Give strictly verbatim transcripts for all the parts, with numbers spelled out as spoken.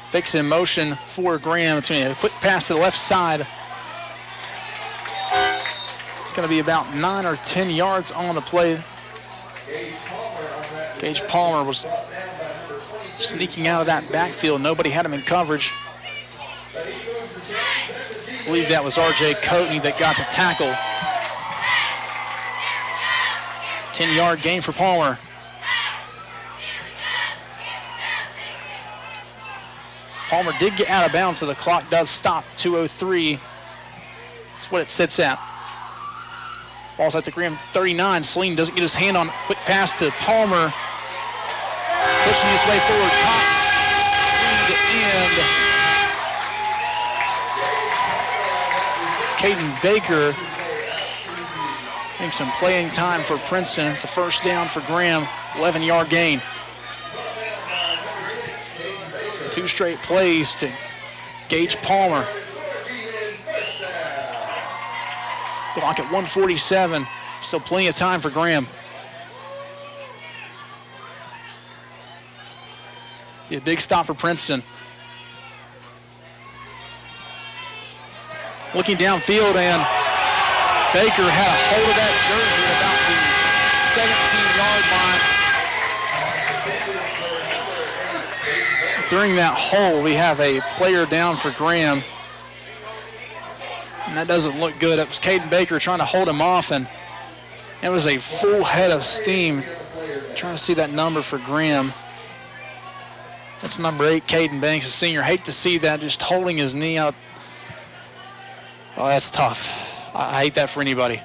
Fakes in motion for Graham. It's going to be a quick pass to the left side. It's going to be about nine or ten yards on the play. Gage Palmer was sneaking out of that backfield. Nobody had him in coverage. I believe that was R J Coatney that got the tackle. ten-yard gain for Palmer. Palmer did get out of bounds, so the clock does stop. two oh three. That's what it sits at. Ball's at the Graham thirty-nine. Saline doesn't get his hand on it. Quick pass to Palmer. Pushing his way forward. Cox through the end. Caden Baker getting some playing time for Princeton. It's a first down for Graham. eleven-yard gain. Two straight plays to Gage Palmer. Clock at one forty-seven. Still plenty of time for Graham. Be a big stop for Princeton. Looking downfield, and Baker had a hold of that jersey about the seventeen-yard line. During that hold, we have a player down for Graham. And that doesn't look good. It was Caden Baker trying to hold him off, and it was a full head of steam. Trying to see that number for Graham. That's number eight, Caden Banks, a senior. Hate to see that, just holding his knee out. Oh, that's tough. I hate that for anybody.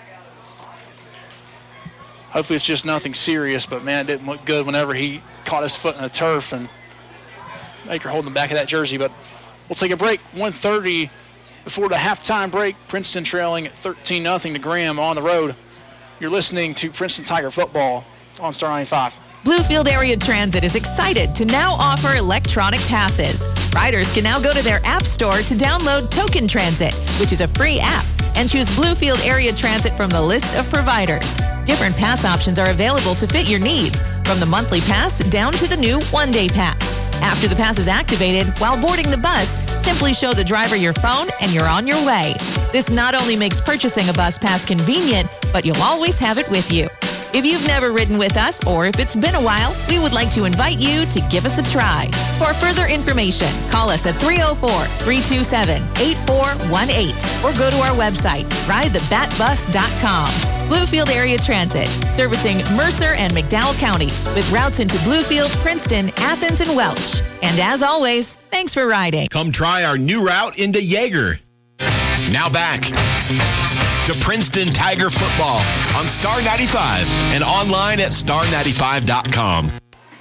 Hopefully it's just nothing serious, but man, it didn't look good whenever he caught his foot in the turf, and Baker holding the back of that jersey. But we'll take a break. one thirty before the halftime break. Princeton trailing at thirteen nothing to Graham on the road. You're listening to Princeton Tiger football on Star ninety-five. Bluefield Area Transit is excited to now offer electronic passes. Riders can now go to their app store to download Token Transit, which is a free app, and choose Bluefield Area Transit from the list of providers. Different pass options are available to fit your needs, from the monthly pass down to the new one-day pass. After the pass is activated, while boarding the bus, simply show the driver your phone and you're on your way. This not only makes purchasing a bus pass convenient, but you'll always have it with you. If you've never ridden with us, or if it's been a while, we would like to invite you to give us a try. For further information, call us at three oh four, three two seven, eight four one eight or go to our website, ride the bat bus dot com. Bluefield Area Transit, servicing Mercer and McDowell counties with routes into Bluefield, Princeton, Athens, and Welch. And as always, thanks for riding. Come try our new route into Yeager. Now back to Princeton Tiger football on Star ninety-five and online at star ninety-five dot com.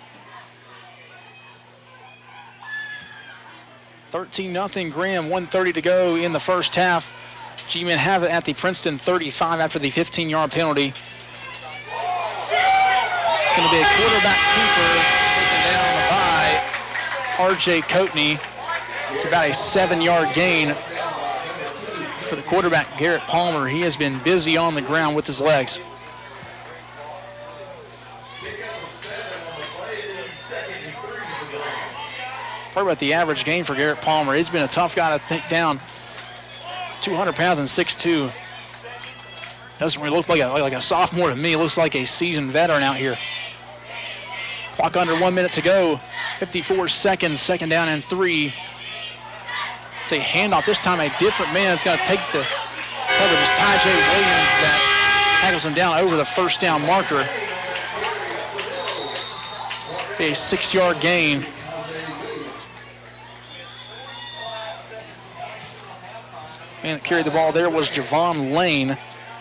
thirteen nothing Graham, one thirty to go in the first half. G-men have it at the Princeton thirty-five after the fifteen-yard penalty. It's going to be a quarterback keeper taken down by R J Coatney. It's about a seven-yard gain for the quarterback, Garrett Palmer. He has been busy on the ground with his legs. Probably about the average gain for Garrett Palmer. He's been a tough guy to take down. two hundred pounds and six two. Doesn't really look like a, like a sophomore to me. It looks like a seasoned veteran out here. Clock under one minute to go. fifty-four seconds, second down and three. It's a handoff. This time a different man is going to take the coverage. It's Ty J. Williams that tackles him down over the first down marker. Be a six-yard gain. Man that carried the ball there was Javon Lane.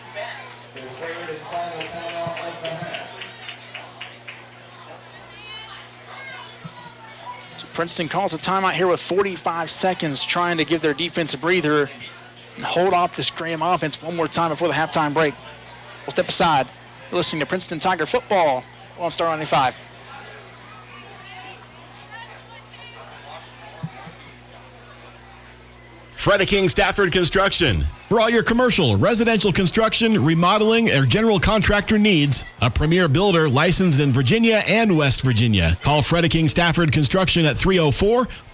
So Princeton calls a timeout here with forty-five seconds, trying to give their defense a breather and hold off this Graham offense one more time before the halftime break. We'll step aside. You're listening to Princeton Tiger football on Star ninety-five. Fredeking Stafford Construction. For all your commercial, residential construction, remodeling, or general contractor needs, a premier builder licensed in Virginia and West Virginia. Call Fredeking Stafford Construction at three oh four,